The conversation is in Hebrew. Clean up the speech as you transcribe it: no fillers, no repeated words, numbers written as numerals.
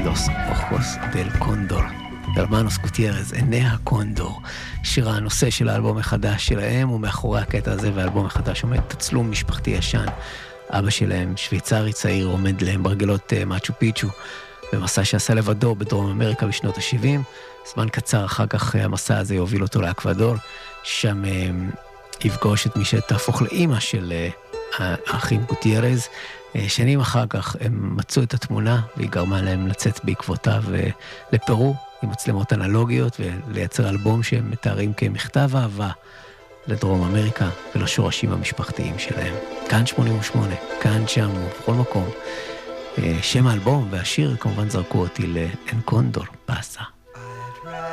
Los Ojos del Cóndor. הרמנוס גוטיירז, עיני הקונדור, שיר הנושא של האלבום החדש שלהם, ומאחורי הקטע הזה והאלבום החדש עומד תצלום משפחתי ישן. אבא שלהם, שוויצרי צעיר, עומד להם ברגלות מאצ'ו פיצ'ו, במסע שעשה לבדו בדרום אמריקה בשנות ה-70. זמן קצר אחר כך המסע הזה יוביל אותו לאקוודור, שם יפגוש את מי שתהפוך לאמא של האחים גוטיירז. שנים אחר כך הם מצאו את התמונה, והיא גרמה להם לצאת בעקבותיו לפרו, עם מצלמות אנלוגיות, ולייצר אלבום שהם מתארים כמכתב אהבה לדרום אמריקה ולשורשים המשפחתיים שלהם. כאן 88, כאן שם ובכל מקום. שם האלבום והשיר כמובן זרקו אותי לאן קונדור פסה.